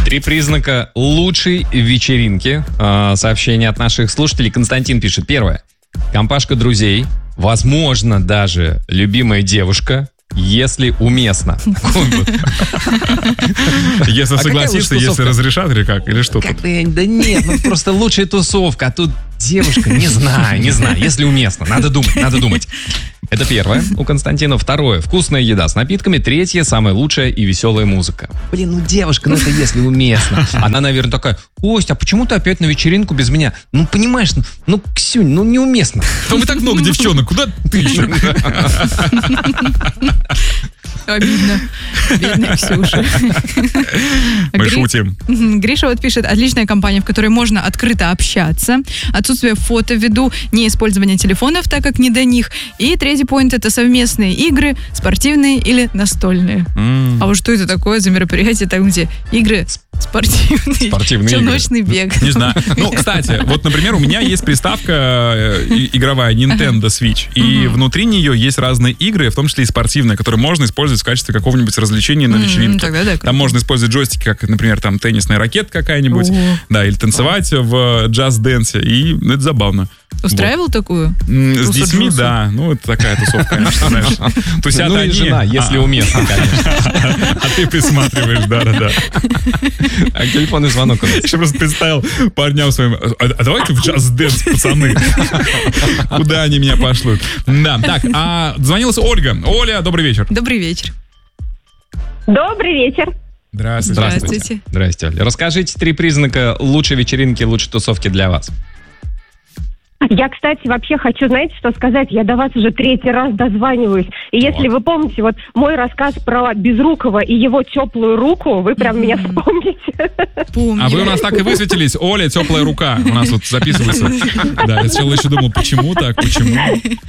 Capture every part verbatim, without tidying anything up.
Три признака лучшей вечеринки. Сообщение от наших слушателей. Константин пишет. Первое. Компашка друзей. Возможно, даже любимая девушка, если уместно. Если согласишься, если разрешат, или как? Или что тут? Да нет, ну просто лучшая тусовка, а тут девушка, не знаю, не знаю, если уместно. Надо думать, надо думать. Это первое у Константина. Второе. Вкусная еда с напитками. Третье. Самая лучшая и веселая музыка. Блин, ну девушка, ну это если уместно. Она, наверное, такая: Кость, а почему ты опять на вечеринку без меня? Ну, понимаешь, ну, ну Ксюнь, ну неуместно. Там и так много девчонок, куда ты еще? Обидно. Бедная Ксюша. Мы Гри... шутим. Гриша вот пишет: отличная компания, в которой можно открыто общаться. Отсутствие фото ввиду неиспользования телефонов, так как не до них. И третий поинт — это совместные игры, спортивные или настольные. Mm. А вот что это такое за мероприятие, там, где игры спортивные, спортивные челночный игры. бег? Не знаю. Ну, кстати, вот, например, у меня есть приставка игровая Nintendo Switch, и uh-huh. внутри нее есть разные игры, в том числе и спортивные, которые можно использовать в качестве какого-нибудь развлечения на вечеринке. Mm, да, там можно использовать джойстики, как, например, там теннисная ракетка какая-нибудь, uh-huh. да, или танцевать uh-huh. в джаз-дэнсе, и это забавно. Устраивал вот. такую? С детьми, да. Ну, это такая тусовка, конечно, знаешь. Тусят ну и одни. жена, если уместно, конечно. А ты присматриваешь, да-да-да. А телефонный звонок у нас. Я просто представил парням своим: а давайте в джаз-дэнс, пацаны. Куда они меня пошлют? Да, так, а звонилась Ольга. Оля, добрый вечер. Добрый вечер. Добрый вечер. Здравствуйте. Здравствуйте. Здравствуйте, Оля. Расскажите три признака лучшей вечеринки, лучшей тусовки для вас. Я, кстати, вообще хочу, знаете, что сказать? Я до вас уже третий раз дозваниваюсь. И если вот. Вы помните, вот мой рассказ про Безрукова и его теплую руку, вы прям mm-hmm. меня вспомните. Помню. А вы у нас так и высветились. Оля, теплая рука. У нас вот записывается. Да, я сначала еще думал, почему так, почему?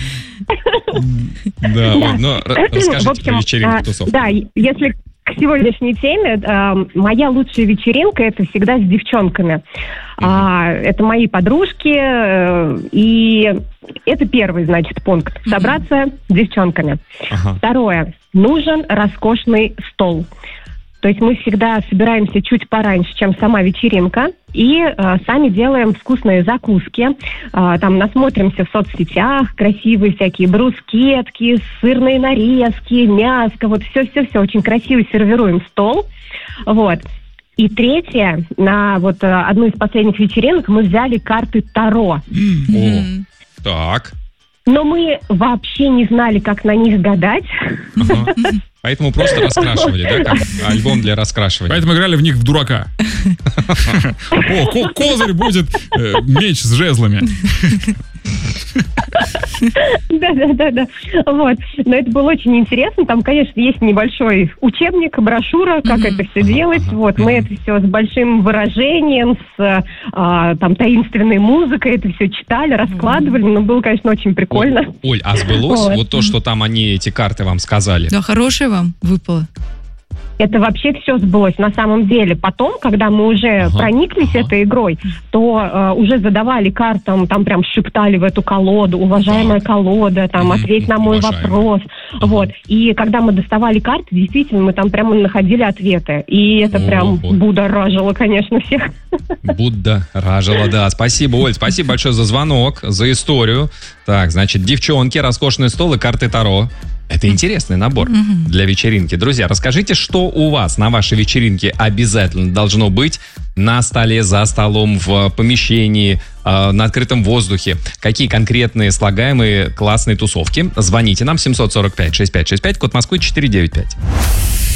Да, Оль, ну расскажите про вечеринку, тусовку. Да, если... К сегодняшней теме э, моя лучшая вечеринка — это всегда с девчонками. Mm-hmm. А, это мои подружки, э, и это первый, значит, пункт. Собраться mm-hmm. с девчонками. Uh-huh. Второе. Нужен роскошный стол. То есть мы всегда собираемся чуть пораньше, чем сама вечеринка, и э, сами делаем вкусные закуски. Э, там насмотримся в соцсетях, красивые всякие брускетки, сырные нарезки, мяско, вот все-все-все, очень красиво сервируем стол. Вот. И третье, на вот одну из последних вечеринок мы взяли карты Таро. Mm-hmm. О, так. Но мы вообще не знали, как на них гадать. Ага. Поэтому просто раскрашивали, да, как альбом для раскрашивания. Поэтому играли в них в дурака. О, козырь будет меч с жезлами. Да, да, да, да. Вот. Но это было очень интересно. Там, конечно, есть небольшой учебник, брошюра, как mm-hmm. это все делать. Вот. Мы это все с большим выражением, с а, там таинственной музыкой, это все читали, раскладывали. Но было, конечно, очень прикольно. Оль, Оль, а сбылось вот. вот то, что там они, эти карты вам сказали? Да, хорошее вам выпало. Это вообще все сбылось на самом деле. Потом, когда мы уже ага, прониклись ага. этой игрой, то э, уже задавали картам, там прям шептали в эту колоду: уважаемая так. колода, там, mm-hmm. ответь на мой уважаемый. вопрос. Ага. Вот. И когда мы доставали карты, действительно, мы там прямо находили ответы. И это О, прям вот. будоражило, конечно, всех. Будоражило, да. Спасибо, Оль, спасибо большое за звонок, за историю. Так, значит, девчонки, роскошный стол и карты Таро. Это интересный набор mm-hmm. для вечеринки. Друзья, расскажите, что у вас на вашей вечеринке обязательно должно быть на столе, за столом, в помещении, э, на открытом воздухе. Какие конкретные слагаемые классные тусовки? Звоните нам семь сорок пять шестьдесят пять шестьдесят пять, код Москвы четыреста девяносто пять.